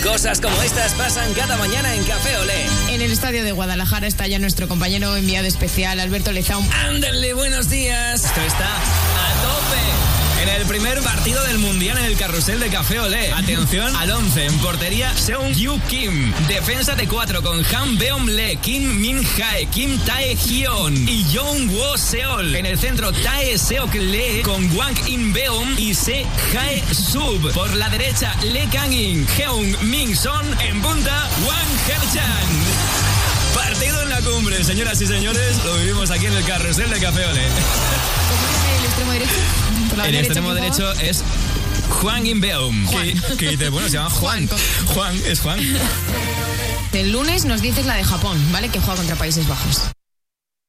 Cosas como estas pasan cada mañana en Café Olé. En el estadio de Guadalajara está ya nuestro compañero enviado especial, Alberto Lezaun. ¡Ándale, buenos días! Esto está a tope. En el primer partido del Mundial en el carrusel de Café Olé. Atención al 11. En portería, Seung Yu Kim. Defensa de 4 con Han Beom Le, Kim Min Jae, Kim Tae Hyun y Jong Wo Seol. En el centro, Tae Seok Lee con Wang In Beom y Se Jae Sub. Por la derecha, Lee Kang In, Heung Min Son. En punta, Wang Herchan. Partido en la cumbre, señoras y señores. Lo vivimos aquí en el carrusel de Café Olé. ¿Cómo es el extremo derecho? El extremo derecho es Hwang In-beom. Que dice, bueno, se llama Juan. Juan, es Juan. El lunes nos dices la de Japón, ¿vale? Que juega contra Países Bajos.